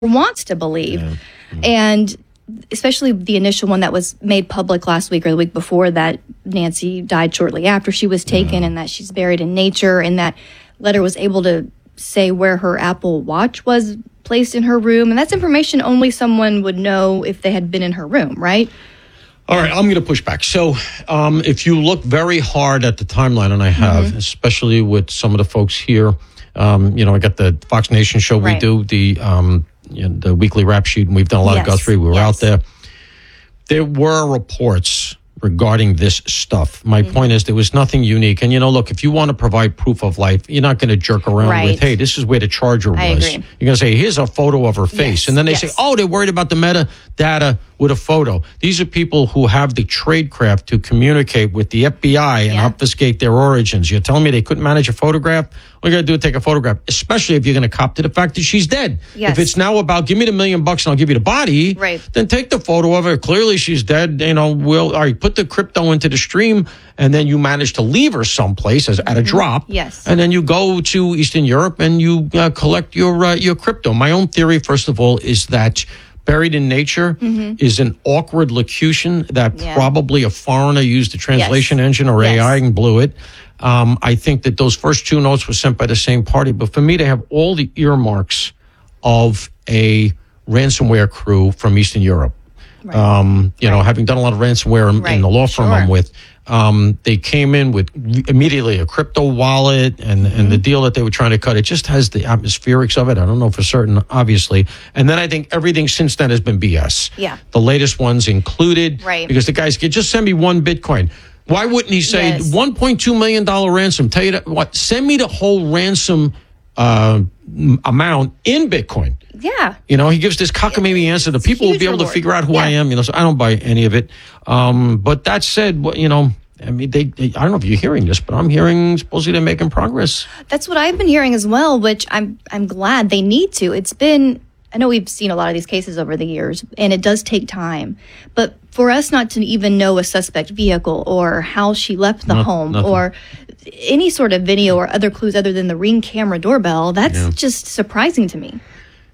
wants to believe. Yeah. And especially the initial one that was made public last week or the week before, that Nancy died shortly after she was taken and that she's buried in nature, and that letter was able to say where her Apple Watch was placed in her room. And that's information only someone would know if they had been in her room, right? All right, I'm going to push back. So if you look very hard at the timeline, and I have, especially with some of the folks here, I got the Fox Nation show. We do the weekly rap sheet, and we've done a lot of Guthrie. We were out there. There were reports regarding this stuff. My point is there was nothing unique. And, look, if you want to provide proof of life, you're not going to jerk around with, hey, this is where the charger was. I agree. You're going to say, here's a photo of her face. And then they say, oh, they're worried about the metadata with a photo. These are people who have the tradecraft to communicate with the FBI and obfuscate their origins. You're telling me they couldn't manage a photograph? All you got to do is take a photograph, especially if you're going to cop to the fact that she's dead. Yes. If it's now about, give me the $1 million and I'll give you the body, then take the photo of her. Clearly she's dead. All right, put the crypto into the stream, and then you manage to leave her someplace at a drop. Yes. And then you go to Eastern Europe and you collect your crypto. My own theory, first of all, is that buried in nature is an awkward locution that probably a foreigner used a translation engine or AI and blew it. I think that those first 2 notes were sent by the same party. But for me to have all the earmarks of a ransomware crew from Eastern Europe, having done a lot of ransomware in the law firm I'm with, they came in with immediately a crypto wallet and the deal that they were trying to cut. It just has the atmospherics of it. I don't know for certain, obviously. And then I think everything since then has been BS. Yeah. The latest ones included. Right. Because the guys just send me one Bitcoin. Why wouldn't he say $1.2 million ransom? Tell you what, send me the whole ransom amount in Bitcoin. Yeah. He gives this cockamamie answer. The people will be able to figure out who I am. So I don't buy any of it. But that said, I don't know if you're hearing this, but I'm hearing supposedly they're making progress. That's what I've been hearing as well, which I'm glad they need to. I know we've seen a lot of these cases over the years, and it does take time. But for us not to even know a suspect vehicle or how she left the home or any sort of video or other clues other than the Ring camera doorbell, that's just surprising to me.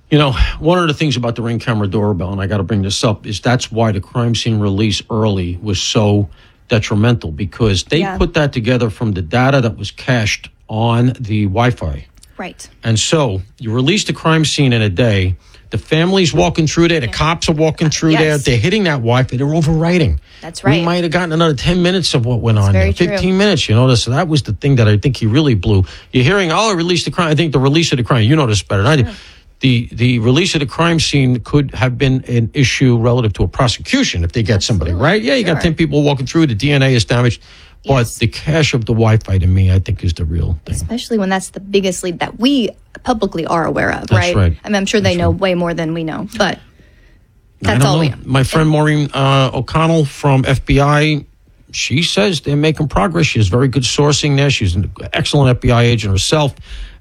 One of the things about the Ring camera doorbell, and I got to bring this up, is that's why the crime scene release early was so detrimental, because they put that together from the data that was cached on the Wi-Fi. Right. And so you release the crime scene in a day. The family's walking through there. The cops are walking through there. They're hitting that Wi-Fi. They're overwriting. That's right. We might have gotten another 10 minutes of what went on there. 15 true. minutes, So that was the thing that I think he really blew. You're hearing, release the crime. I think the release of the crime, you know this better than I do. The release of the crime scene could have been an issue relative to a prosecution if they get somebody, right? Yeah, you got 10 people walking through. The DNA is damaged. But the cache of the Wi-Fi, to me, I think is the real thing. Especially when that's the biggest lead that we publicly are aware of, That's right. I mean, I'm sure they know way more than we know, but that's all we know. My friend Maureen O'Connell from FBI, she says they're making progress. She has very good sourcing there. She's an excellent FBI agent herself.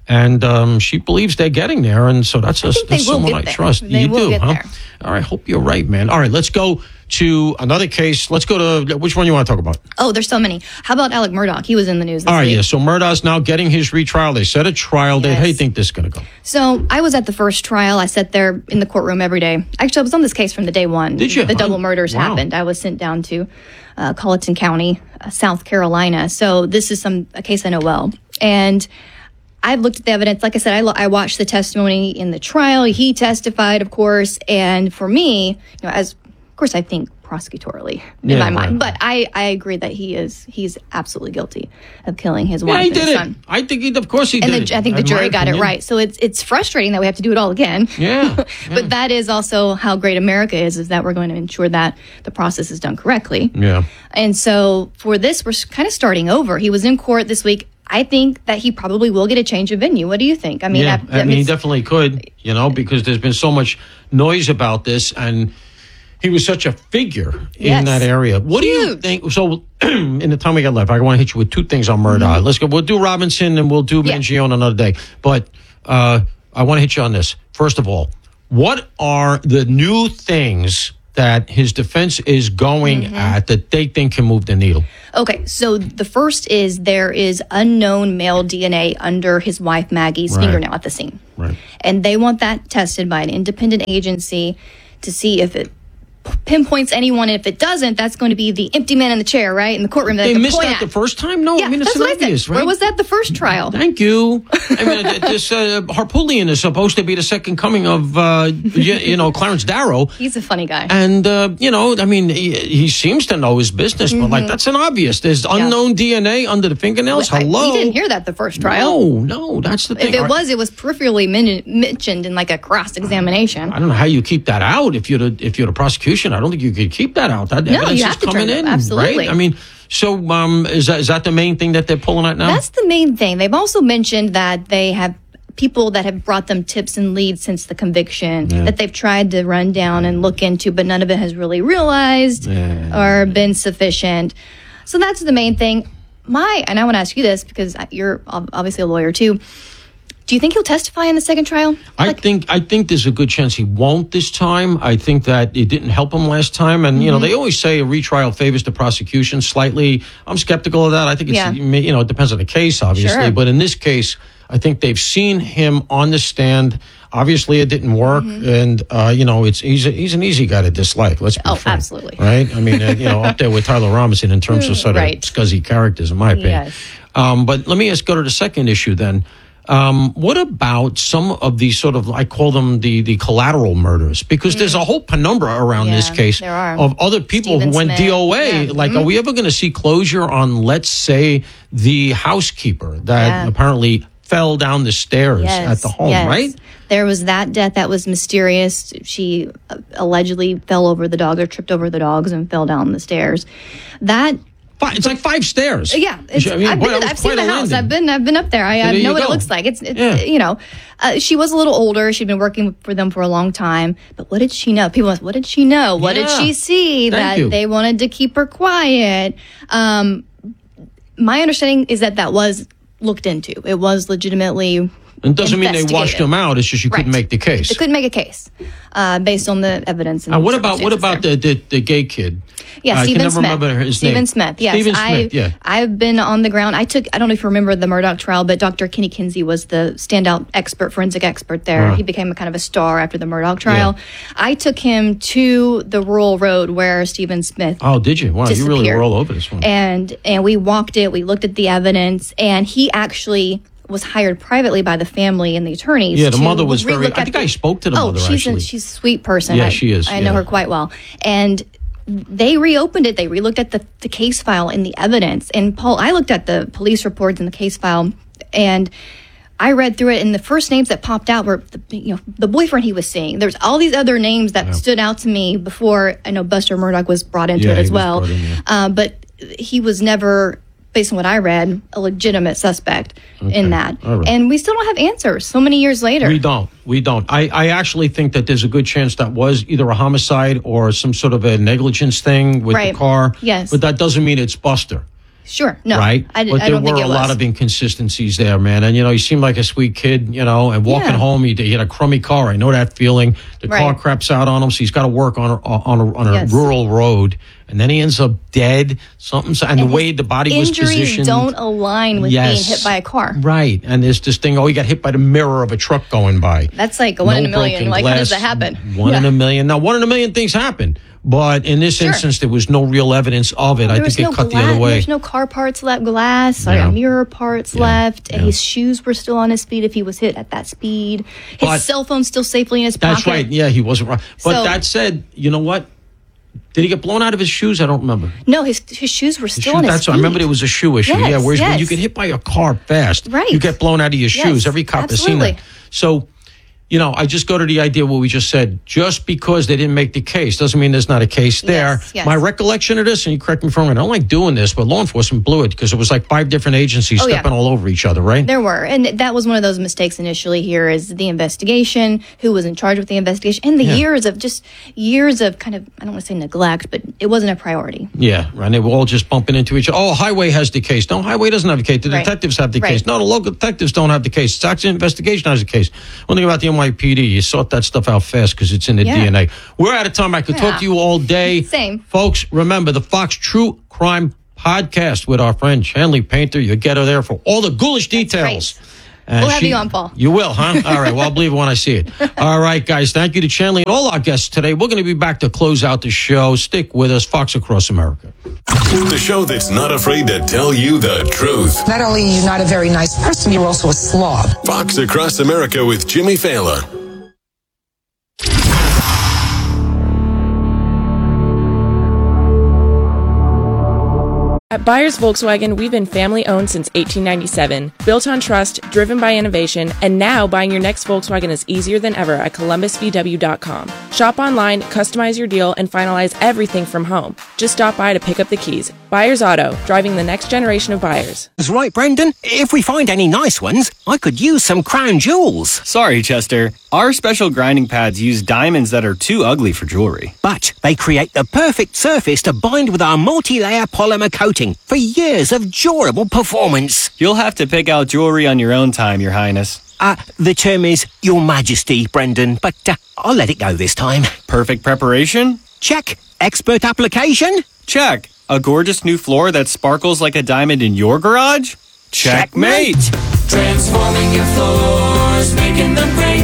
And she believes they're getting there. And so that's someone I trust. They will get there. All right. Hope you're right, man. All right. Let's go to another case. Let's go to which one you want to talk about? Oh, there's so many. How about Alec Murdaugh? He was in the news this week. Yeah. So Murdaugh's now getting his retrial. They set a trial date. How do you think this is going to go? So I was at the first trial. I sat there in the courtroom every day. Actually, I was on this case from the day one. Did you? The double murders happened. I was sent down to Colleton County, South Carolina. So this is a case I know well. And I've looked at the evidence. Like I said, I watched the testimony in the trial. He testified, of course. And for me, of course, I think prosecutorially in my mind. But I agree that he's absolutely guilty of killing his wife and his son. I think of course he did. I think the jury got it right. So it's frustrating that we have to do it all again. Yeah. But that is also how great America is that we're going to ensure that the process is done correctly. Yeah. And so for this, we're kind of starting over. He was in court this week. I think that he probably will get a change of venue. What do you think? I mean, he definitely could, because there's been so much noise about this, and he was such a figure in that area. What do you think? So, in the time we got left, I want to hit you with two things on Murdaugh. Let's go. We'll do Robinson and we'll do Mangione another day. But I want to hit you on this. First of all, what are the new things that his defense is going at that they think can move the needle? Okay, so the first is there is unknown male DNA under his wife Maggie's fingernail at the scene. Right. And they want that tested by an independent agency to see if it pinpoints anyone. If it doesn't, that's going to be the empty man in the chair, right? In the courtroom. They missed that the first time? No, yeah, I mean, it's obvious, right? Where was that the first trial? Thank you. I mean, this Harpootlian is supposed to be the second coming of, Clarence Darrow. He's a funny guy. And, I mean, he seems to know his business, but, that's an obvious. There's unknown DNA under the fingernails. Hello? We didn't hear that the first trial. No, that's the thing. If it was peripherally mentioned in, like, a cross-examination. I don't know how you keep that out if you're the prosecution. I don't think you could keep that out. That evidence is coming in, absolutely. right? I mean, so is that the main thing that they're pulling at now? That's the main thing. They've also mentioned that they have people that have brought them tips and leads since the conviction that they've tried to run down and look into, but none of it has really realized or been sufficient. So that's the main thing. And I want to ask you this because you're obviously a lawyer too. Do you think he'll testify in the second trial? I think there's a good chance he won't this time. I think that it didn't help him last time. And, they always say a retrial favors the prosecution slightly. I'm skeptical of that. I think it depends on the case, obviously. Sure. But in this case, I think they've seen him on the stand. Obviously, it didn't work. And, he's an easy guy to dislike. Let's be frank. Absolutely. Right? I mean, up there with Tyler Robinson in terms of sort of scuzzy characters, in my opinion. Yes. But let me go to the second issue then. What about some of these sort of, I call them the collateral murders? Because there's a whole penumbra around this case of other people who went DOA. Like, are we ever going to see closure on, let's say, the housekeeper that apparently fell down the stairs at the home, right? There was that death that was mysterious. She allegedly fell over the dog or tripped over the dogs and fell down the stairs. It's like 5 stairs. Yeah, I've seen the house. I've been up there. I know what it looks like. She was a little older. She'd been working for them for a long time. But what did she know? People ask, what did she know? What did she see they wanted to keep her quiet? My understanding is that was looked into. It was legitimately. It doesn't mean they washed him out. It's just you couldn't make the case. They couldn't make a case based on the evidence. What about the gay kid? Yeah, Stephen Smith. I can never remember his name. Stephen Smith. Yes, Stephen Smith. I've been on the ground. I don't know if you remember the Murdaugh trial, but Dr. Kenny Kinsey was the standout forensic expert there. He became a kind of a star after the Murdaugh trial. Yeah. I took him to the rural road where Stephen Smith. Oh, did you? Wow, you really were all over this one. And we walked it. We looked at the evidence, and he actually was hired privately by the family and the attorneys. Yeah, the mother was very. I think I spoke to the mother. She's a sweet person. Yeah, she is. I know her quite well, and they reopened it. They relooked at the case file and the evidence. And Paul, I looked at the police reports and the case file, and I read through it. And the first names that popped out were the boyfriend he was seeing. There's all these other names that stood out to me before. I know Buster Murdaugh was brought into it as well, but he was never, based on what I read, a legitimate suspect in that. Right. And we still don't have answers so many years later. We don't. I actually think that there's a good chance that was either a homicide or some sort of a negligence thing with the car. Yes. But that doesn't mean it's Buster. Sure. No. Right? I don't think it was. There were a lot of inconsistencies there, man. And, he seemed like a sweet kid, and walking home, he had a crummy car. I know that feeling. The car craps out on him, so he's got to work on a rural road. And then he ends up dead. And the way the body was positioned. Injuries don't align with being hit by a car. Right. And there's this thing, he got hit by the mirror of a truck going by. That's like a 1 in a million. Like, how does that happen? 1 in a million. Now, 1 in a million things happen. But in this instance, there was no real evidence of it. I think it cut the other way. There's no car parts left, mirror parts left. And his shoes were still on his feet if he was hit at that speed. His cell phone's still safely in his pocket. That's right. Yeah, he wasn't wrong. But that said, you know what? Did he get blown out of his shoes? I don't remember. No, his shoes were still on his feet. I remember there was a shoe issue. Yes, whereas when you get hit by a car fast, you get blown out of your shoes. Every cop has seen that. So, I just go to the idea what we just said. Just because they didn't make the case doesn't mean there's not a case there. Yes. My recollection of this, and you correct me if I'm wrong, I don't like doing this, but law enforcement blew it because it was like 5 different agencies stepping all over each other, right? There were. And that was one of those mistakes initially here is the investigation, who was in charge with the investigation, and the years of kind of, I don't want to say neglect, but it wasn't a priority. Yeah, right. And they were all just bumping into each other. Oh, Highway has the case. No, Highway doesn't have the case. The detectives have the case. No, the local detectives don't have the case. It's accident investigation has the case. One thing about the NYPD. You sort that stuff out fast because it's in the DNA. We're out of time. I could talk to you all day. Same. Folks, remember the Fox True Crime Podcast with our friend Chanley Painter. You'll get her there for all the ghoulish details. We'll have you on, Paul. You will, huh? All right. Well, I'll believe it when I see it. All right, guys. Thank you to Chanley and all our guests today. We're going to be back to close out the show. Stick with us. Fox Across America. The show that's not afraid to tell you the truth. Not only are you not a very nice person, you're also a slob. Fox Across America with Jimmy Fallon. At Byers Volkswagen, we've been family-owned since 1897, built on trust, driven by innovation, and now buying your next Volkswagen is easier than ever at ColumbusVW.com. Shop online, customize your deal, and finalize everything from home. Just stop by to pick up the keys. Byers Auto, driving the next generation of buyers. That's right, Brendan. If we find any nice ones, I could use some crown jewels. Sorry, Chester. Our special grinding pads use diamonds that are too ugly for jewelry. But they create the perfect surface to bind with our multi-layer polymer coating for years of durable performance. You'll have to pick out jewelry on your own time, Your Highness. The term is Your Majesty, Brendan, but I'll let it go this time. Perfect preparation? Check. Expert application? Check. A gorgeous new floor that sparkles like a diamond in your garage? Checkmate! Transforming your floors, making them great.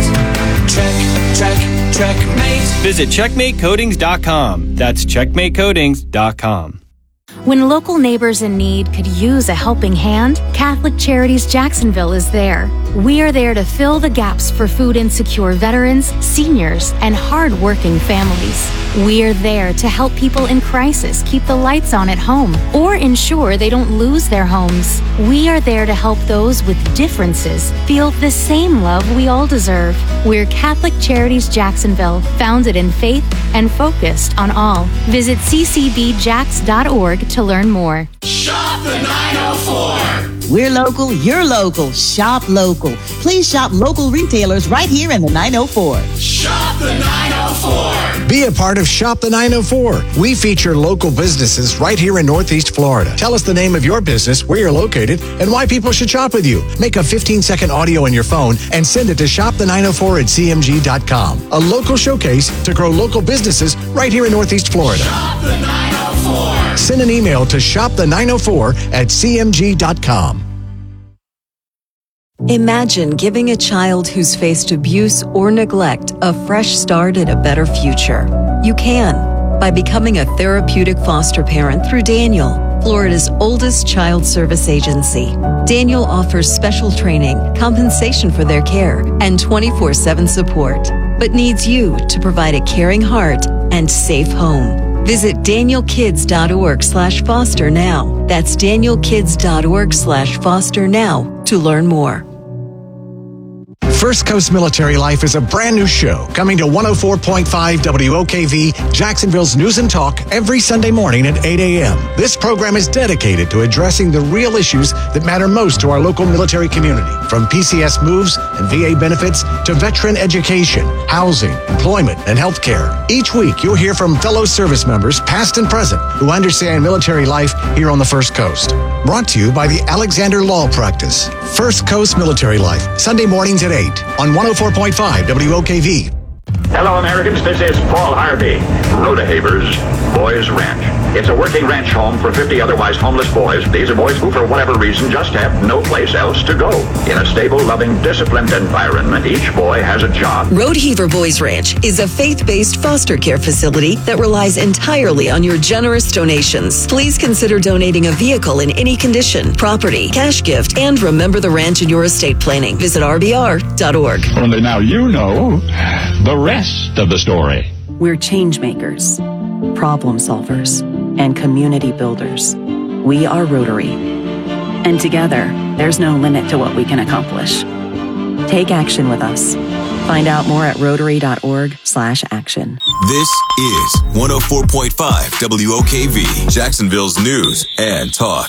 Checkmate. Visit CheckmateCoatings.com. That's CheckmateCoatings.com. When local neighbors in need could use a helping hand, Catholic Charities Jacksonville is there. We are there to fill the gaps for food insecure veterans, seniors, and hard-working families. We are there to help people in crisis keep the lights on at home or ensure they don't lose their homes. We are there to help those with differences feel the same love we all deserve. We're Catholic Charities Jacksonville, founded in faith and focused on all. Visit ccbjax.org to learn more. Shop the 904. We're local, you're local. Shop local. Please shop local retailers right here in the 904. Shop the 904. Be a part of Shop the 904. We feature local businesses right here in Northeast Florida. Tell us the name of your business, where you're located, and why people should shop with you. Make a 15-second audio on your phone and send it to shopthe904@cmg.com. A local showcase to grow local businesses right here in Northeast Florida. Shop the 904. Send an email to shopthe904@cmg.com. Imagine giving a child who's faced abuse or neglect a fresh start at a better future. You can by becoming a therapeutic foster parent through Daniel, Florida's oldest child service agency. Daniel offers special training, compensation for their care, and 24/7 support, but needs you to provide a caring heart and safe home. Visit danielkids.org/foster now. That's danielkids.org/foster now to learn more. First Coast Military Life is a brand new show coming to 104.5 WOKV, Jacksonville's News and Talk, every Sunday morning at 8 a.m. This program is dedicated to addressing the real issues that matter most to our local military community, from PCS moves and VA benefits to veteran education, housing, employment, and health care. Each week, you'll hear from fellow service members, past and present, who understand military life here on the First Coast. Brought to you by the Alexander Law Practice. First Coast Military Life, Sunday mornings at 8 on 104.5 WOKV. Hello, Americans. This is Paul Harvey. Rodehaver's Boys Ranch. It's a working ranch home for 50 otherwise homeless boys. These are boys who, for whatever reason, just have no place else to go. In a stable, loving, disciplined environment, each boy has a job. Rodeheaver Boys Ranch is a faith-based foster care facility that relies entirely on your generous donations. Please consider donating a vehicle in any condition, property, cash gift, and remember the ranch in your estate planning. Visit rbr.org. Only now you know the rest of the story. We're change makers, problem solvers, and community builders. We are Rotary. And together, there's no limit to what we can accomplish. Take action with us. Find out more at rotary.org/action. This is 104.5 WOKV, Jacksonville's News and Talk.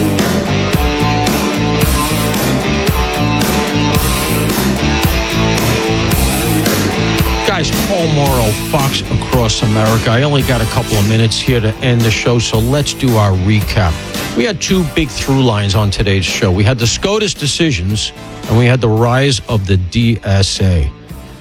Guys, Paul Morrow, Fox Across America. I only got a couple of minutes here to end the show, so let's do our recap. We had two big through lines on today's show. We had the SCOTUS decisions, and we had the rise of the DSA.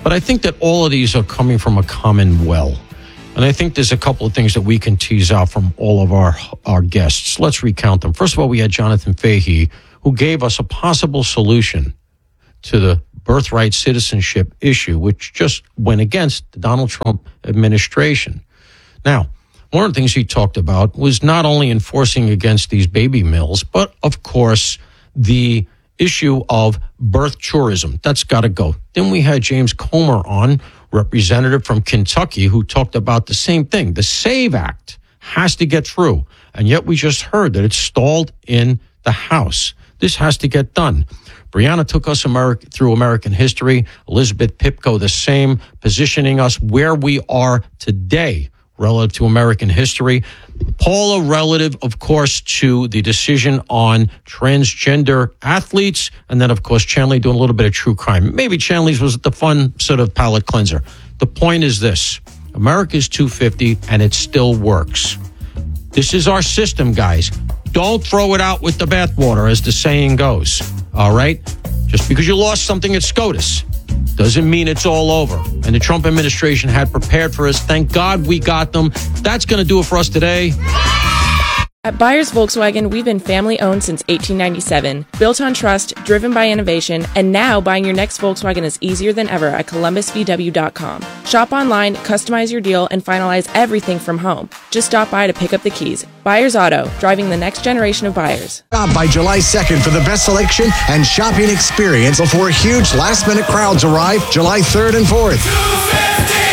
But I think that all of these are coming from a common well. And I think there's a couple of things that we can tease out from all of our guests. Let's recount them. First of all, we had Jonathan Fahey, who gave us a possible solution to the birthright citizenship issue, which just went against the Donald Trump administration. Now, one of the things he talked about was not only enforcing against these baby mills, but, of course, the issue of birth tourism. That's got to go. Then we had James Comer on, representative from Kentucky, who talked about the same thing. The SAVE Act has to get through. And yet we just heard that it's stalled in the House. This has to get done. Brianna took us through American history. Elizabeth Pipko, the same, positioning us where we are today relative to American history. Paula, relative, of course, to the decision on transgender athletes. And then, of course, Chanley doing a little bit of true crime. Maybe Chanley's was the fun sort of palate cleanser. The point is this. America's 250, and it still works. This is our system, guys. Don't throw it out with the bathwater, as the saying goes. All right? Just because you lost something at SCOTUS doesn't mean it's all over. And the Trump administration had prepared for us. Thank God we got them. That's going to do it for us today. At Byers Volkswagen, we've been family-owned since 1897, built on trust, driven by innovation, and now buying your next Volkswagen is easier than ever at ColumbusVW.com. Shop online, customize your deal, and finalize everything from home. Just stop by to pick up the keys. Byers Auto, driving the next generation of buyers. Stop by July 2nd for the best selection and shopping experience before huge last-minute crowds arrive July 3rd and 4th.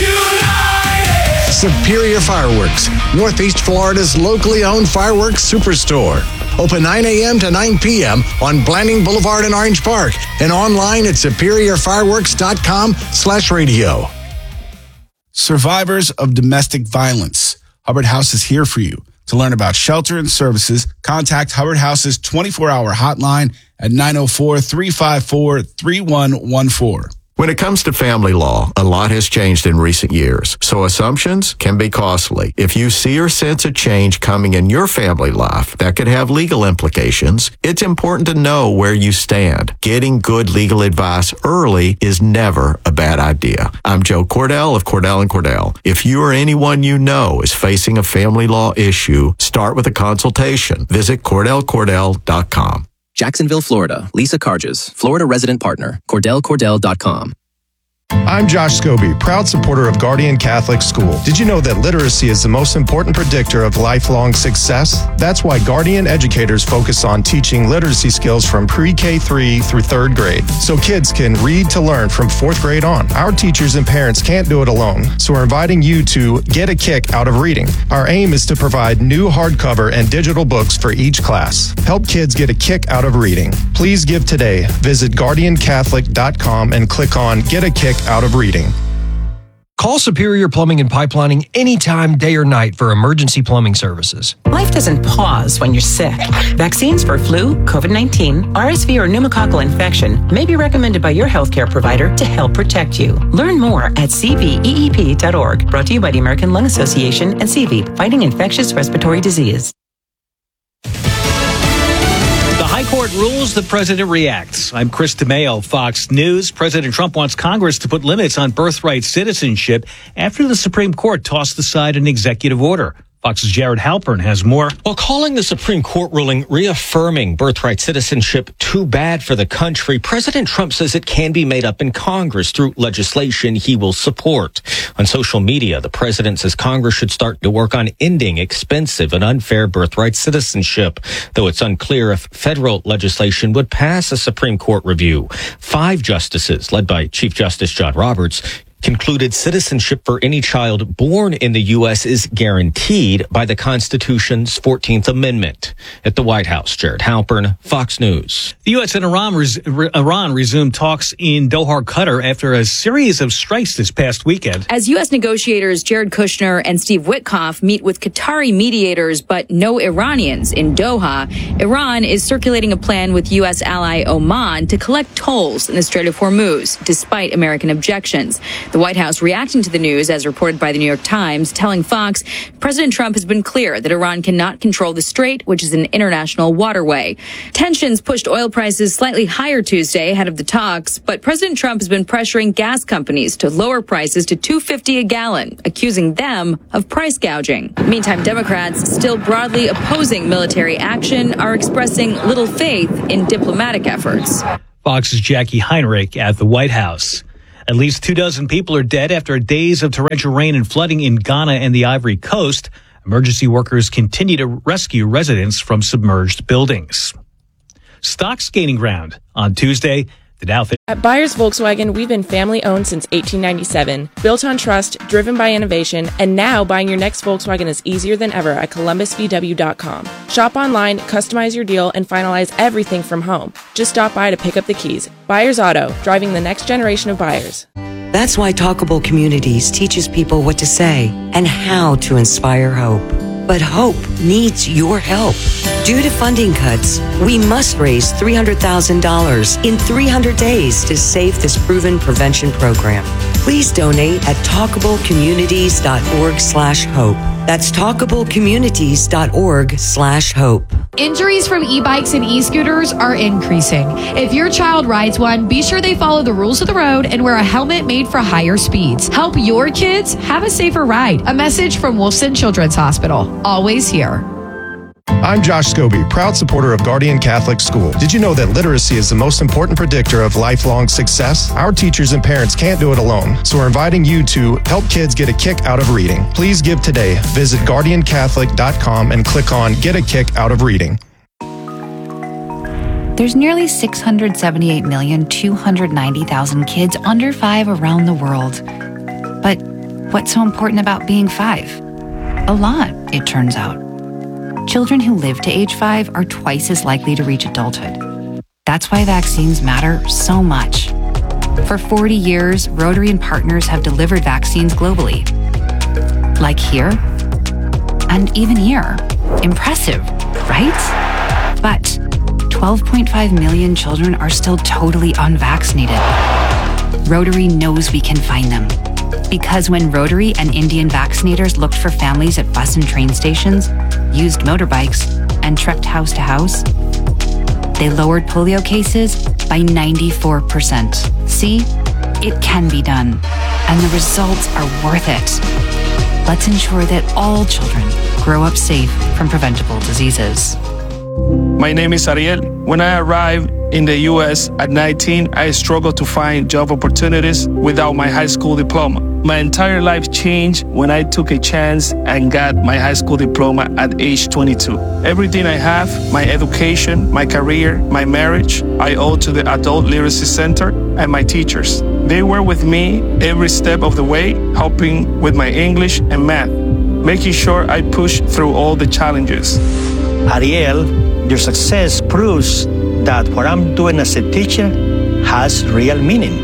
Superior Fireworks, Northeast Florida's locally owned fireworks superstore. Open 9 a.m. to 9 p.m. on Blanding Boulevard in Orange Park and online at superiorfireworks.com/radio. Survivors of domestic violence. Hubbard House is here for you. To learn about shelter and services, contact Hubbard House's 24-hour hotline at 904-354-3114. When it comes to family law, a lot has changed in recent years, so assumptions can be costly. If you see or sense a change coming in your family life that could have legal implications, it's important to know where you stand. Getting good legal advice early is never a bad idea. I'm Joe Cordell of Cordell & Cordell. If you or anyone you know is facing a family law issue, start with a consultation. Visit CordellCordell.com. Jacksonville, Florida. Lisa Carges, Florida resident partner. CordellCordell.com. I'm Josh Scobie, proud supporter of Guardian Catholic School. Did you know that literacy is the most important predictor of lifelong success? That's why Guardian educators focus on teaching literacy skills from pre-K 3 through 3rd grade, so kids can read to learn from 4th grade on. Our teachers and parents can't do it alone, so we're inviting you to get a kick out of reading. Our aim is to provide new hardcover and digital books for each class. Help kids get a kick out of reading. Please give today. Visit GuardianCatholic.com and click on Get a Kick Out of Reading. Call Superior Plumbing and Pipelining anytime, day or night for emergency plumbing services. Life doesn't pause when you're sick. Vaccines for flu, COVID-19, RSV, or pneumococcal infection may be recommended by your healthcare provider to help protect you. Learn more at cveep.org. Brought to you by the American Lung Association and CVEEP, fighting infectious respiratory disease. High Court rules, the president reacts. I'm Chris DeMaio, Fox News. President Trump wants Congress to put limits on birthright citizenship after the Supreme Court tossed aside an executive order. Fox's Jared Halpern has more. While calling the Supreme Court ruling reaffirming birthright citizenship too bad for the country, President Trump says it can be made up in Congress through legislation he will support. On social media, the president says Congress should start to work on ending expensive and unfair birthright citizenship, though it's unclear if federal legislation would pass a Supreme Court review. 5 justices, led by Chief Justice John Roberts, concluded citizenship for any child born in the U.S. is guaranteed by the Constitution's 14th Amendment. At the White House, Jared Halpern, Fox News. The U.S. and Iran resumed talks in Doha, Qatar after a series of strikes this past weekend. As U.S. negotiators Jared Kushner and Steve Witkoff meet with Qatari mediators but no Iranians in Doha, Iran is circulating a plan with U.S. ally Oman to collect tolls in the Strait of Hormuz, despite American objections. The White House reacting to the news, as reported by the New York Times, telling Fox President Trump has been clear that Iran cannot control the strait, which is an international waterway. Tensions pushed oil prices slightly higher Tuesday ahead of the talks, but President Trump has been pressuring gas companies to lower prices to $2.50 a gallon, accusing them of price gouging. Meantime, Democrats, still broadly opposing military action, are expressing little faith in diplomatic efforts. Fox's Jackie Heinrich at the White House. At least 24 people are dead after days of torrential rain and flooding in Ghana and the Ivory Coast. Emergency workers continue to rescue residents from submerged buildings. Stocks gaining ground. On Tuesday, the Dow. At Byers Volkswagen, we've been family-owned since 1897, built on trust, driven by innovation, and now buying your next Volkswagen is easier than ever at ColumbusVW.com. Shop online, customize your deal, and finalize everything from home. Just stop by to pick up the keys. Byers Auto, driving the next generation of buyers. That's why Talkable Communities teaches people what to say and how to inspire hope. But hope needs your help. Due to funding cuts, we must raise $300,000 in 300 days to save this proven prevention program. Please donate at talkablecommunities.org/hope. That's talkablecommunities.org/hope. Injuries from e-bikes and e-scooters are increasing. If your child rides one, be sure they follow the rules of the road and wear a helmet made for higher speeds. Help your kids have a safer ride. A message from Wolfson Children's Hospital. Always here. I'm Josh Scobie, proud supporter of Guardian Catholic School. Did you know that literacy is the most important predictor of lifelong success? Our teachers and parents can't do it alone, so we're inviting you to help kids get a kick out of reading. Please give today. Visit guardiancatholic.com and click on Get a Kick Out of Reading. There's nearly 678,290,000 kids under 5 around the world. But what's so important about being 5? A lot, it turns out. Children who live to age 5 are twice as likely to reach adulthood. That's why vaccines matter so much. For 40 years, Rotary and partners have delivered vaccines globally. Like here, and even here. Impressive, right? But 12.5 million children are still totally unvaccinated. Rotary knows we can find them. Because when Rotary and Indian vaccinators looked for families at bus and train stations, used motorbikes, and trekked house to house, they lowered polio cases by 94%. See, it can be done, and the results are worth it. Let's ensure that all children grow up safe from preventable diseases. My name is Ariel. When I arrived in the U.S. at 19, I struggled to find job opportunities without my high school diploma. My entire life changed when I took a chance and got my high school diploma at age 22. Everything I have, my education, my career, my marriage, I owe to the Adult Literacy Center and my teachers. They were with me every step of the way, helping with my English and math, making sure I pushed through all the challenges. Ariel, your success proves that what I'm doing as a teacher has real meaning.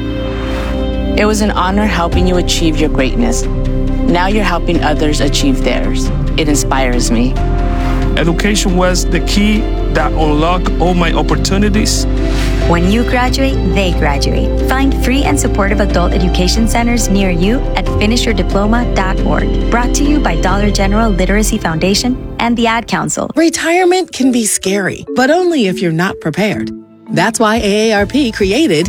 It was an honor helping you achieve your greatness. Now you're helping others achieve theirs. It inspires me. Education was the key that unlocked all my opportunities. When you graduate, they graduate. Find free and supportive adult education centers near you at finishyourdiploma.org. Brought to you by Dollar General Literacy Foundation and the Ad Council. Retirement can be scary, but only if you're not prepared. That's why AARP created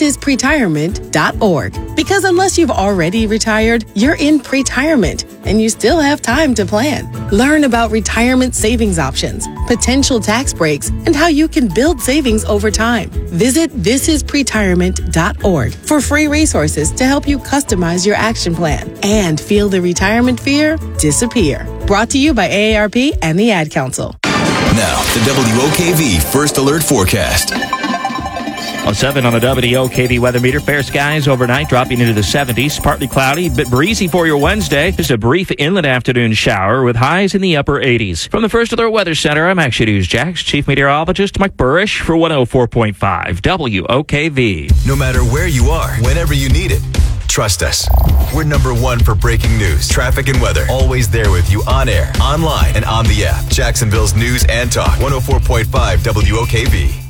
thisispretirement.org. Because unless you've already retired, you're in pretirement and you still have time to plan. Learn about retirement savings options, potential tax breaks, and how you can build savings over time. Visit thisispretirement.org for free resources to help you customize your action plan and feel the retirement fear disappear. Brought to you by AARP and the Ad Council. Now, the WOKV First Alert Forecast. 7 on the WOKV weather meter. Fair skies overnight, dropping into the 70s. Partly cloudy, a bit breezy for your Wednesday. Just a brief inland afternoon shower with highs in the upper 80s. From the First Alert Weather Center, I'm Action News Jax Chief Meteorologist Mike Burrish for 104.5 WOKV. No matter where you are, whenever you need it, trust us. We're number one for breaking news, traffic, and weather. Always there with you on air, online, and on the app. Jacksonville's News and Talk, 104.5 WOKV.